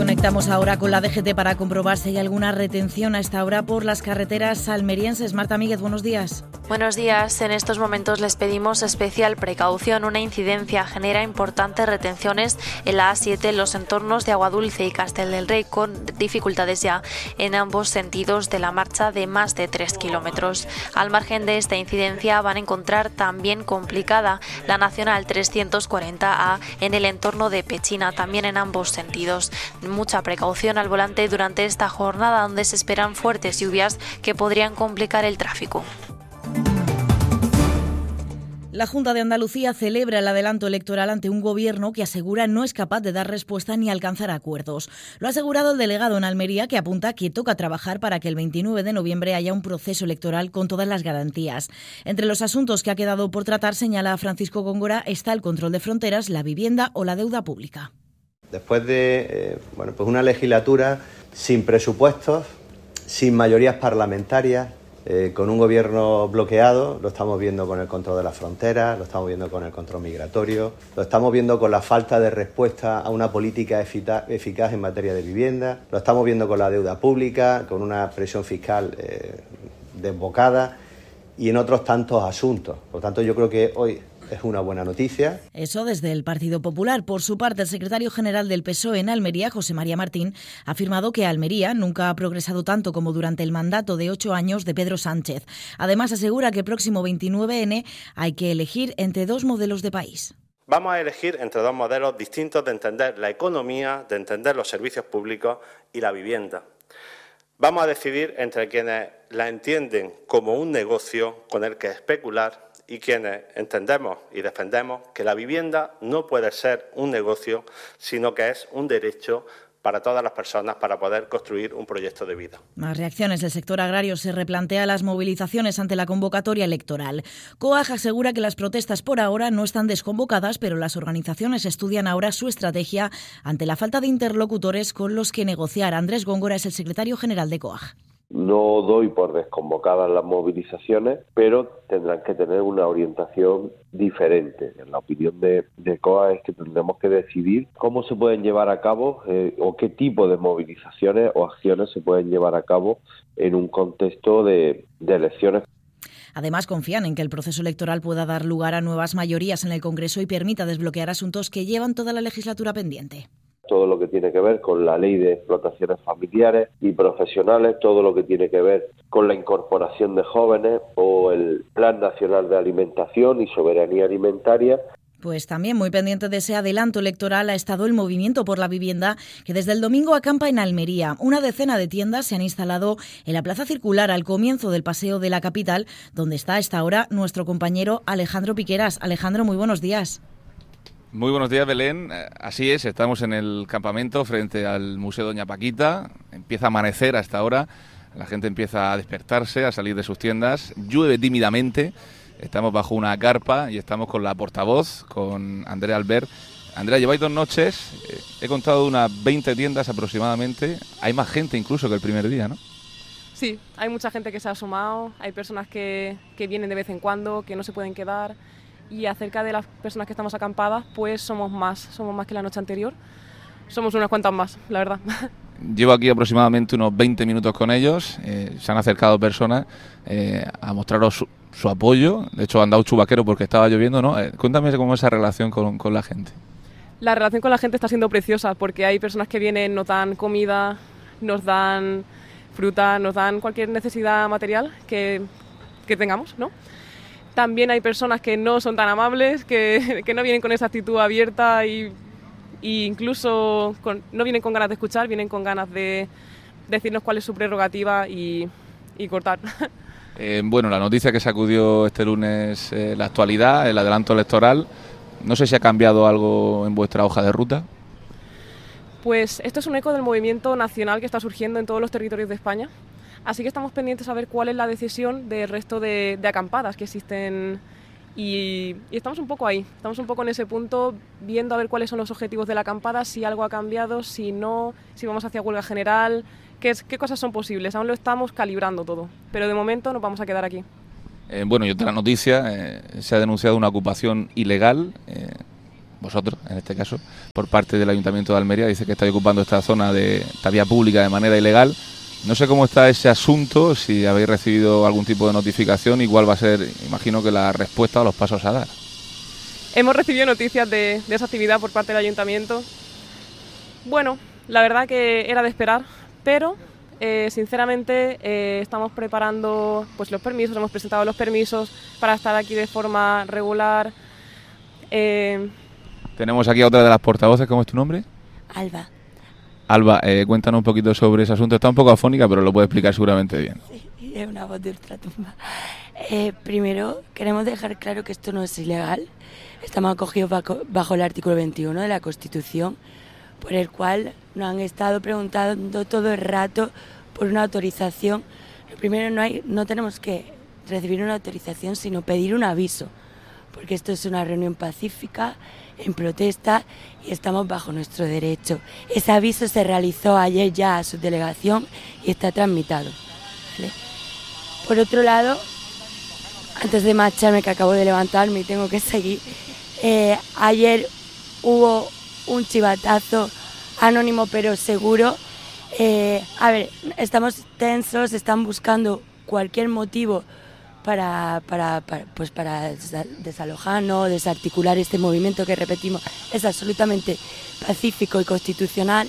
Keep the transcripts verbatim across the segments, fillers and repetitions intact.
Conectamos ahora con la D G T para comprobar si hay alguna retención a esta hora por las carreteras almerienses. Marta Míguez, buenos días. Buenos días. En estos momentos les pedimos especial precaución. Una incidencia genera importantes retenciones en la A siete en los entornos de Aguadulce y Castel del Rey, con dificultades ya en ambos sentidos de la marcha de más de tres kilómetros. Al margen de esta incidencia van a encontrar también complicada la Nacional trescientos cuarenta A en el entorno de Pechina, también en ambos sentidos. Mucha precaución al volante durante esta jornada, donde se esperan fuertes lluvias que podrían complicar el tráfico. La Junta de Andalucía celebra el adelanto electoral ante un gobierno que asegura no es capaz de dar respuesta ni alcanzar acuerdos. Lo ha asegurado el delegado en Almería, que apunta que toca trabajar para que el veintinueve de noviembre haya un proceso electoral con todas las garantías. Entre los asuntos que ha quedado por tratar, señala Francisco Góngora, está el control de fronteras, la vivienda o la deuda pública. Después de eh, bueno, pues una legislatura sin presupuestos, sin mayorías parlamentarias, eh, con un gobierno bloqueado, lo estamos viendo con el control de las fronteras, lo estamos viendo con el control migratorio, lo estamos viendo con la falta de respuesta a una política eficaz, eficaz en materia de vivienda, lo estamos viendo con la deuda pública, con una presión fiscal eh, desbocada y en otros tantos asuntos. Por lo tanto, yo creo que hoy es una buena noticia. Eso desde el Partido Popular. Por su parte, el secretario general del P S O E en Almería, José María Martín, ha afirmado que Almería nunca ha progresado tanto como durante el mandato de ocho años de Pedro Sánchez. Además, asegura que el próximo veintinueve ene hay que elegir entre dos modelos de país. Vamos a elegir entre dos modelos distintos de entender la economía, de entender los servicios públicos y la vivienda. Vamos a decidir entre quienes la entienden como un negocio con el que especular y quienes entendemos y defendemos que la vivienda no puede ser un negocio, sino que es un derecho para todas las personas para poder construir un proyecto de vida. Más reacciones. El sector agrario se replantea las movilizaciones ante la convocatoria electoral. COAG asegura que las protestas por ahora no están desconvocadas, pero las organizaciones estudian ahora su estrategia ante la falta de interlocutores con los que negociar. Andrés Góngora es el secretario general de COAG. No doy por desconvocadas las movilizaciones, pero tendrán que tener una orientación diferente. En la opinión de, de COAG es que tendremos que decidir cómo se pueden llevar a cabo eh, o qué tipo de movilizaciones o acciones se pueden llevar a cabo en un contexto de, de elecciones. Además, confían en que el proceso electoral pueda dar lugar a nuevas mayorías en el Congreso y permita desbloquear asuntos que llevan toda la legislatura pendiente. Todo lo que tiene que ver con la ley de explotaciones familiares y profesionales, todo lo que tiene que ver con la incorporación de jóvenes o el Plan Nacional de Alimentación y Soberanía Alimentaria. Pues también muy pendiente de ese adelanto electoral ha estado el Movimiento por la Vivienda, que desde el domingo acampa en Almería. Una decena de tiendas se han instalado en la Plaza Circular al comienzo del paseo de la capital, donde está a esta hora nuestro compañero Alejandro Piqueras. Alejandro, muy buenos días. Muy buenos días, Belén. Así es, estamos en el campamento frente al Museo Doña Paquita. Empieza a amanecer a esta hora, la gente empieza a despertarse, a salir de sus tiendas. Llueve tímidamente, estamos bajo una carpa y estamos con la portavoz, con Andrea Albert. Andrea, lleváis dos noches, he contado unas veinte tiendas aproximadamente. Hay más gente incluso que el primer día, ¿no? Sí, hay mucha gente que se ha sumado, hay personas que, que vienen de vez en cuando, que no se pueden quedar. Y acerca de las personas que estamos acampadas, pues somos más, somos más que la noche anterior. Somos unas cuantas más, la verdad. Llevo aquí aproximadamente unos veinte minutos con ellos. Eh, se han acercado personas eh, a mostraros su, su apoyo. De hecho, han dado chubaquero porque estaba lloviendo, ¿no? Eh, cuéntame cómo es esa relación con, con la gente. La relación con la gente está siendo preciosa porque hay personas que vienen, nos dan comida, nos dan fruta, nos dan cualquier necesidad material que, que tengamos, ¿no? También hay personas que no son tan amables, que, que no vienen con esa actitud abierta y, y incluso con, no vienen con ganas de escuchar, vienen con ganas de decirnos cuál es su prerrogativa y, y cortar. Eh, bueno, la noticia que sacudió este lunes eh, la actualidad, el adelanto electoral, no sé si ha cambiado algo en vuestra hoja de ruta. Pues esto es un eco del movimiento nacional que está surgiendo en todos los territorios de España. Así que estamos pendientes a ver cuál es la decisión del resto de, de acampadas que existen y, y estamos un poco ahí, estamos un poco en ese punto viendo a ver cuáles son los objetivos de la acampada, si algo ha cambiado, si no, si vamos hacia huelga general, qué, es, qué cosas son posibles, aún lo estamos calibrando todo, pero de momento nos vamos a quedar aquí. Eh, bueno, y otra noticia, eh, se ha denunciado una ocupación ilegal, eh, vosotros en este caso, por parte del Ayuntamiento de Almería. Dice que estáis ocupando esta zona de esta vía pública de manera ilegal. No sé cómo está ese asunto, si habéis recibido algún tipo de notificación y cuál va a ser, imagino que la respuesta o los pasos a dar. Hemos recibido noticias de, de esa actividad por parte del Ayuntamiento. Bueno, la verdad que era de esperar, pero eh, sinceramente eh, estamos preparando pues, los permisos, hemos presentado los permisos para estar aquí de forma regular. Eh... Tenemos aquí a otra de las portavoces. ¿Cómo es tu nombre? Alba. Alba, eh, cuéntanos un poquito sobre ese asunto. Está un poco afónica, pero lo puede explicar seguramente bien. Sí, es una voz de ultratumba. Eh, primero, queremos dejar claro que esto no es ilegal. Estamos acogidos bajo, bajo el artículo veintiuno de la Constitución, por el cual nos han estado preguntando todo el rato por una autorización. Lo primero, no, hay, no tenemos que recibir una autorización, sino pedir un aviso, porque esto es una reunión pacífica, en protesta, y estamos bajo nuestro derecho. Ese aviso se realizó ayer ya a su delegación y está tramitado, ¿vale? Por otro lado, antes de marcharme, que acabo de levantarme y tengo que seguir, eh, ayer hubo un chivatazo anónimo pero seguro. Eh, a ver, estamos tensos, están buscando cualquier motivo Para, para, para, pues para desalojarnos, desarticular este movimiento que, repetimos, es absolutamente pacífico y constitucional.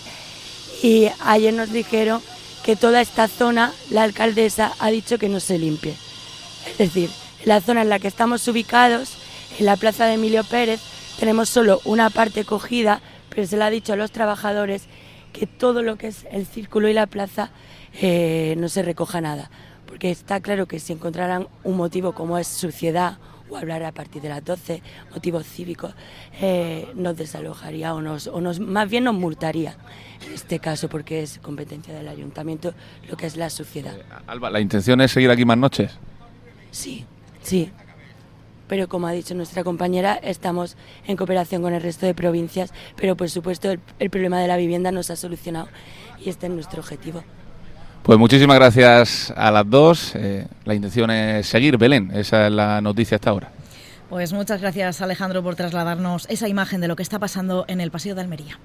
Y ayer nos dijeron que toda esta zona, la alcaldesa ha dicho que no se limpie. Es decir, en la zona en la que estamos ubicados, en la plaza de Emilio Pérez, tenemos solo una parte cogida, pero se le ha dicho a los trabajadores que todo lo que es el círculo y la plaza eh, no se recoja nada. Porque está claro que si encontraran un motivo como es suciedad o hablar a partir de las doce, motivos cívicos, eh, nos desalojaría o, nos, o nos, más bien nos multaría en este caso, porque es competencia del ayuntamiento lo que es la suciedad. Eh, Alba, ¿la intención es seguir aquí más noches? Sí, sí. Pero como ha dicho nuestra compañera, estamos en cooperación con el resto de provincias, pero por supuesto el, el problema de la vivienda no se ha solucionado y este es nuestro objetivo. Pues muchísimas gracias a las dos. Eh, la intención es seguir, Belén. Esa es la noticia hasta ahora. Pues muchas gracias, Alejandro, por trasladarnos esa imagen de lo que está pasando en el Paseo de Almería.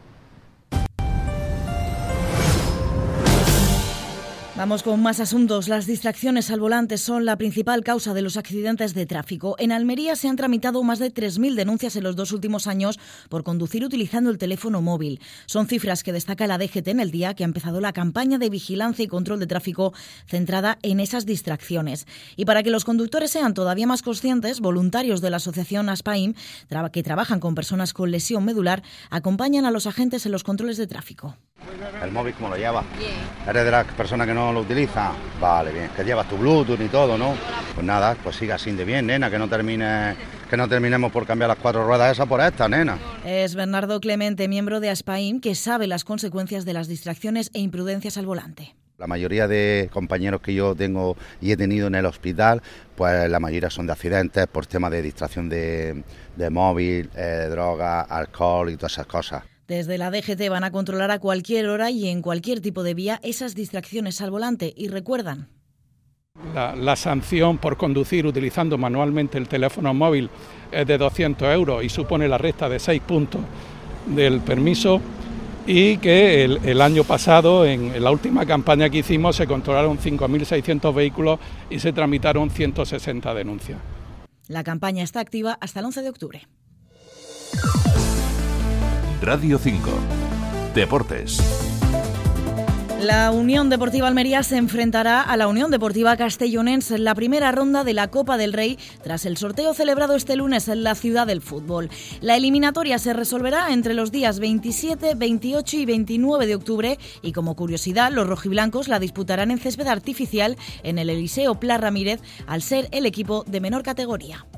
Vamos con más asuntos. Las distracciones al volante son la principal causa de los accidentes de tráfico. En Almería se han tramitado más de tres mil denuncias en los dos últimos años por conducir utilizando el teléfono móvil. Son cifras que destaca la D G T en el día que ha empezado la campaña de vigilancia y control de tráfico centrada en esas distracciones. Y para que los conductores sean todavía más conscientes, voluntarios de la asociación ASPAIM, que trabajan con personas con lesión medular, acompañan a los agentes en los controles de tráfico. ¿El móvil cómo lo llevas? Bien. ¿Eres de las personas que no lo utiliza? Vale, bien. Que llevas tu Bluetooth y todo, ¿no? Pues nada, pues siga así de bien, nena, que no termine, que no terminemos por cambiar las cuatro ruedas esas por esta, nena. Es Bernardo Clemente, miembro de ASPAIM, que sabe las consecuencias de las distracciones e imprudencias al volante. La mayoría de compañeros que yo tengo y he tenido en el hospital, pues la mayoría son de accidentes por temas de distracción de, de móvil, eh, droga, alcohol y todas esas cosas. Desde la D G T van a controlar a cualquier hora y en cualquier tipo de vía esas distracciones al volante y recuerdan. La, la sanción por conducir utilizando manualmente el teléfono móvil es de doscientos euros y supone la resta de seis puntos del permiso, y que el, el año pasado, en, en la última campaña que hicimos, se controlaron cinco mil seiscientos vehículos y se tramitaron ciento sesenta denuncias. La campaña está activa hasta el once de octubre. Radio cinco. Deportes. La Unión Deportiva Almería se enfrentará a la Unión Deportiva Castellonense en la primera ronda de la Copa del Rey tras el sorteo celebrado este lunes en la Ciudad del Fútbol. La eliminatoria se resolverá entre los días veintisiete, veintiocho y veintinueve de octubre y, como curiosidad, los rojiblancos la disputarán en césped artificial en el Eliseo Pla Ramírez al ser el equipo de menor categoría.